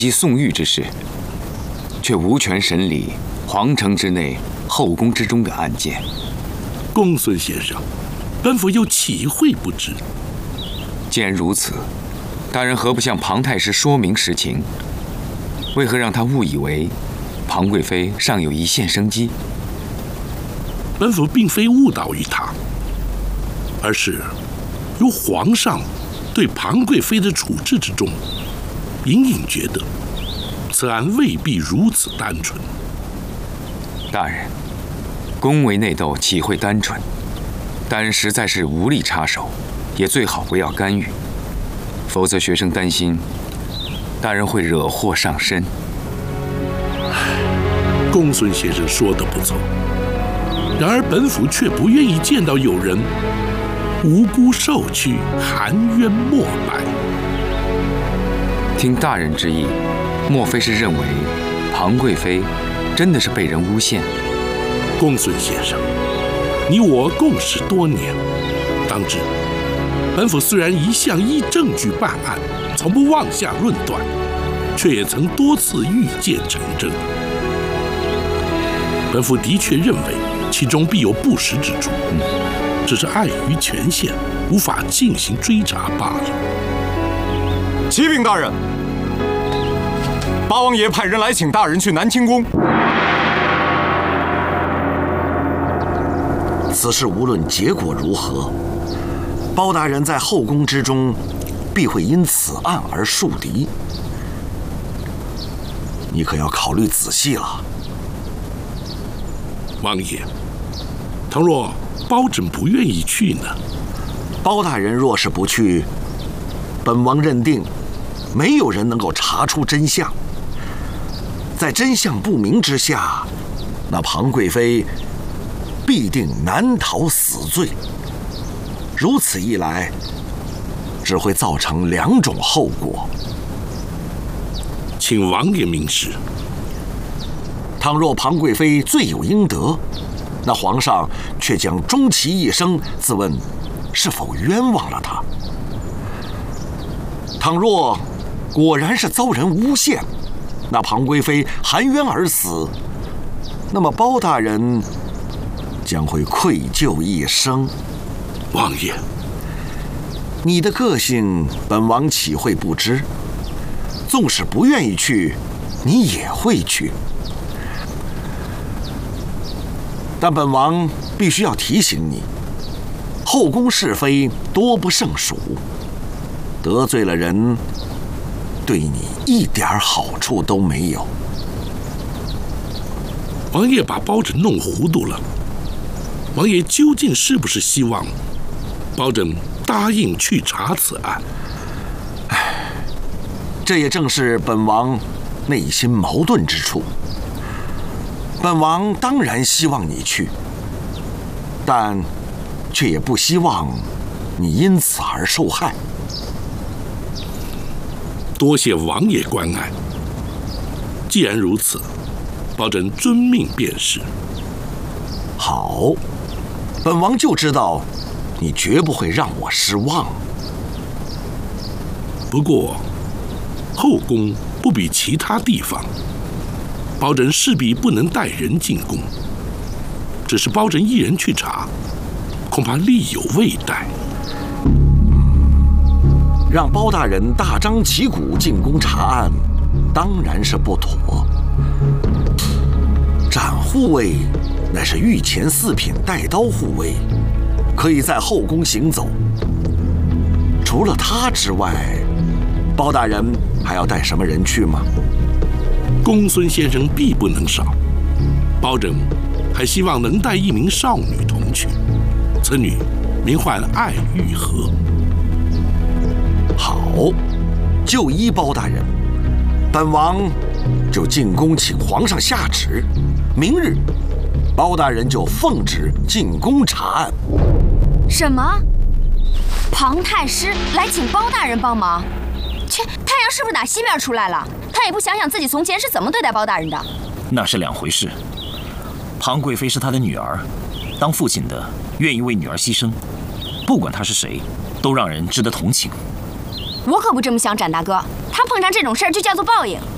及宋玉之事，却无权审理皇城之内、后宫之中的案件。 公孙先生，本府又岂会不知？ 既然如此，大人何不向庞太师说明实情？为何让他误以为庞贵妃尚有一线生机？ 本府并非误导于他，而是由皇上对庞贵妃的处置之中，隐隐觉得此案未必如此单纯。 大人，宫闱内斗岂会单纯？大人实在是无力插手，也最好不要干预，否则学生担心大人会惹祸上身。 公孙先生说得不错，然而本府却不愿意见到有人无辜受屈，含冤莫白。 听大人之意，莫非是认为庞贵妃真的是被人诬陷？ 公孙先生，你我共事多年，当知本府虽然一向依证据办案，从不妄下论断，却也曾多次预见成真。本府的确认为其中必有不实之处，只是碍于权限，无法进行追查罢了。 启禀大人，八王爷派人来请大人去南清宫。 此事无论结果如何，包大人在后宫之中必会因此案而树敌，你可要考虑仔细了。 王爷，倘若包拯不愿意去呢？ 包大人若是不去，本王认定没有人能够查出真相。在真相不明之下，那庞贵妃必定难逃死罪。如此一来，只会造成两种后果。 请王爷明示。 倘若庞贵妃罪有应得，那皇上却将终其一生自问是否冤枉了她。倘若果然是遭人诬陷，那庞贵妃含冤而死，那么包大人将会愧疚一生。 王爷， 你的个性本王岂会不知？纵使不愿意去，你也会去。但本王必须要提醒你，后宫是非多不胜数，得罪了人，对你一点好处都没有。 王爷把包拯弄糊涂了。王爷究竟是不是希望包拯答应去查此案？ 这也正是本王内心矛盾之处。本王当然希望你去，但却也不希望你因此而受害。 多谢王爷关爱。既然如此，包拯遵命便是。 好，本王就知道你绝不会让我失望。 不过，后宫不比其他地方，包拯势必不能带人进宫。只是包拯一人去查，恐怕力有未逮。 让包大人大张旗鼓进宫查案，当然是不妥。展护卫乃是御前四品带刀护卫，可以在后宫行走。除了他之外，包大人还要带什么人去吗？ 公孙先生必不能少。包拯还希望能带一名少女同去，此女名唤爱玉和。 好，就依包大人，本王就进宫请皇上下旨，明日包大人就奉旨进宫查案。 什么？庞太师来请包大人帮忙？切，太阳是不是打西面出来了？他也不想想自己从前是怎么对待包大人的。 那是两回事。庞贵妃是他的女儿，当父亲的愿意为女儿牺牲，不管他是谁，都让人值得同情。 我可不这么想，展大哥。他碰上这种事儿就叫做报应。